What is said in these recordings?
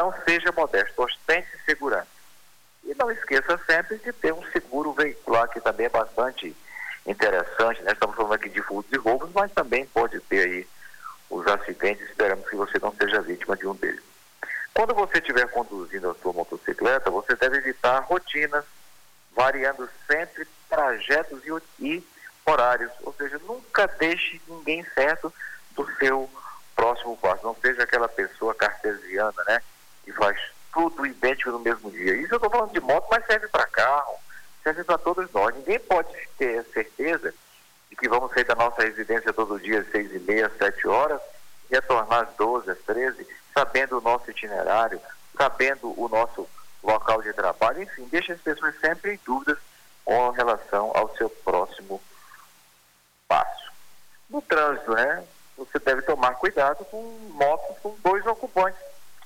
Não seja modesto, ostente segurança. E não esqueça sempre de ter um seguro veicular, que também é bastante interessante, né? Estamos falando aqui de furtos e roubos, mas também pode ter aí os acidentes. Esperamos que você não seja vítima de um deles. Quando você estiver conduzindo a sua motocicleta, você deve evitar rotinas, variando sempre trajetos e horários. Ou seja, nunca deixe ninguém certo do seu próximo passo. Não seja aquela pessoa cartesiana, né? Que faz tudo idêntico no mesmo dia. Isso eu estou falando de moto, mas serve para carro, serve para todos nós. Ninguém pode ter certeza de que vamos sair da nossa residência todo dia às 6h30, 7 horas, e retornar às 12, às 13, sabendo o nosso itinerário, sabendo o nosso local de trabalho. Enfim, deixa as pessoas sempre em dúvidas com relação ao seu próximo passo. No trânsito, né? Você deve tomar cuidado com motos com 2 ocupantes.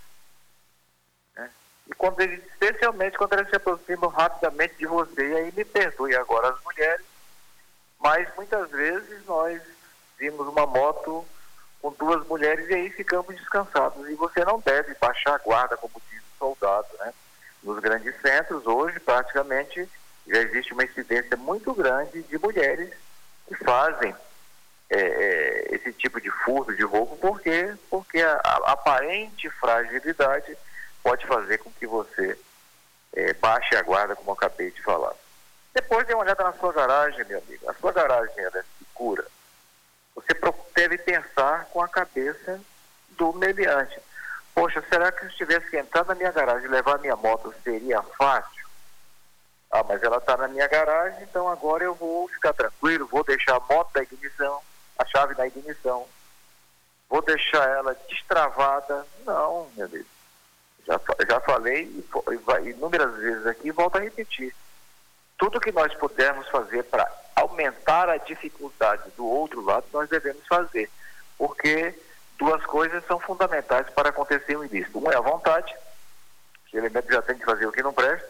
E especialmente quando eles se aproximam rapidamente de você. E aí me perdoe agora as mulheres, mas muitas vezes nós vimos uma moto com 2 mulheres e aí ficamos descansados. E você não deve baixar a guarda, como diz o soldado, né? Nos grandes centros, hoje, praticamente, já existe uma incidência muito grande de mulheres que fazem esse tipo de furto, de roubo, porque a aparente fragilidade pode fazer com que você baixe a guarda, como eu acabei de falar. Depois dê uma olhada na sua garagem, meu amigo. A sua garagem ela é segura. Você deve pensar com a cabeça do meliante. Poxa, será que se eu tivesse que entrar na minha garagem e levar minha moto seria fácil? Ah, mas ela está na minha garagem, então agora eu vou ficar tranquilo, vou deixar a moto da ignição, a chave da ignição, vou deixar ela destravada. Não, meu Deus. Já falei inúmeras vezes aqui e volto a repetir. Tudo que nós pudermos fazer para aumentar a dificuldade do outro lado, nós devemos fazer. Porque 2 coisas são fundamentais para acontecer um ilícito. Uma é a vontade, que o elemento já tem que fazer o que não presta.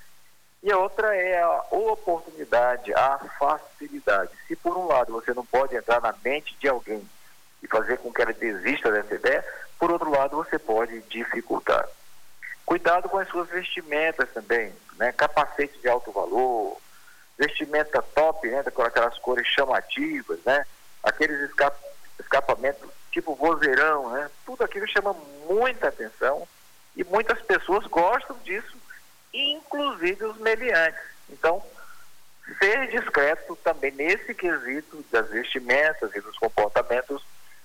E a outra é a oportunidade, a facilidade. Se por um lado você não pode entrar na mente de alguém e fazer com que ela desista dessa ideia, por outro lado você pode dificultar. Cuidado com as suas vestimentas também, né? Capacete de alto valor, vestimenta top, né? Com aquelas cores chamativas, né? Aqueles escapamentos tipo vozeirão, né? Tudo aquilo chama muita atenção e muitas pessoas gostam disso, inclusive os meliantes. Então, ser discreto também nesse quesito das vestimentas e dos comportamentos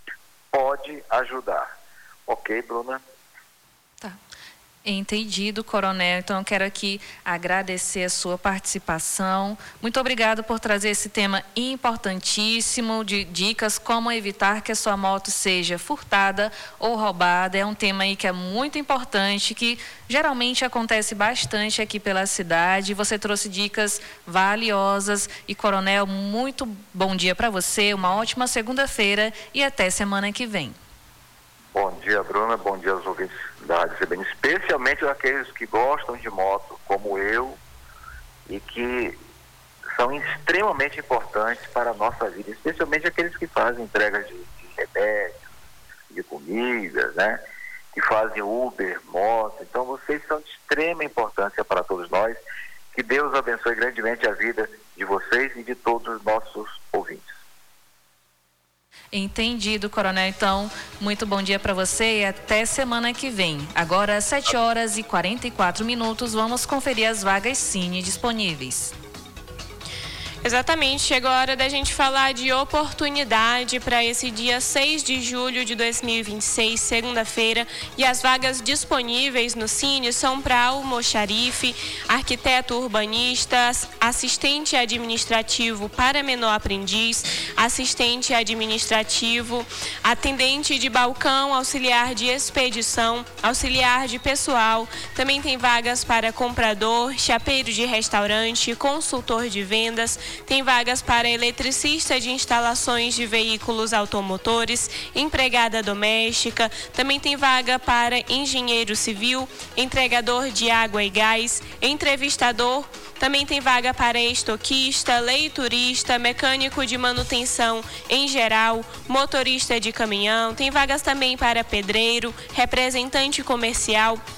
pode ajudar. Ok, Bruna? Tá. Entendido, coronel. Então, eu quero aqui agradecer a sua participação. Muito obrigado por trazer esse tema importantíssimo de dicas como evitar que a sua moto seja furtada ou roubada. É um tema aí que é muito importante, que geralmente acontece bastante aqui pela cidade. Você trouxe dicas valiosas. E, coronel, muito bom dia para você, uma ótima segunda-feira e até semana que vem. Bom dia, Bruna. Bom dia aos ouvintes da Rádio CBN, especialmente aqueles que gostam de moto, como eu, e que são extremamente importantes para a nossa vida, especialmente aqueles que fazem entregas de remédios, de comidas, né? Que fazem Uber, moto. Então, vocês são de extrema importância para todos nós. Que Deus abençoe grandemente a vida de vocês e de todos os nossos ouvintes. Entendido, coronel. Então, muito bom dia para você e até semana que vem. Agora, às 7h44, vamos conferir as vagas Cine disponíveis. Exatamente, chegou a hora da gente falar de oportunidade para esse dia 6 de julho de 2026, segunda-feira, e as vagas disponíveis no Cine são para almoxarife, arquiteto urbanista, assistente administrativo para menor aprendiz, assistente administrativo, atendente de balcão, auxiliar de expedição, auxiliar de pessoal, também tem vagas para comprador, chapeiro de restaurante, consultor de vendas. Tem vagas para eletricista de instalações de veículos automotores, empregada doméstica. Também tem vaga para engenheiro civil, entregador de água e gás, entrevistador. Também tem vaga para estoquista, leiturista, mecânico de manutenção em geral, motorista de caminhão. Tem vagas também para pedreiro, representante comercial,